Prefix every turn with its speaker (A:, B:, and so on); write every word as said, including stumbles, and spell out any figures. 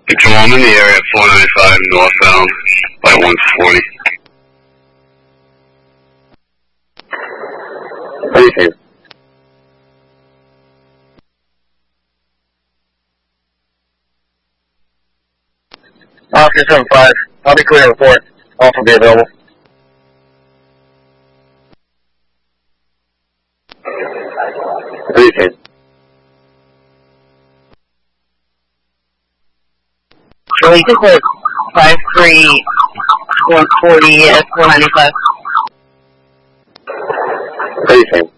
A: Control, I'm in the area, four ninety-five northbound by one forty. Anything.
B: Oscar seven five, I'll be clear to report. I'll also be available.
A: Anything.
C: Charlie, this is five three one forty at four ninety-five.
A: Anything.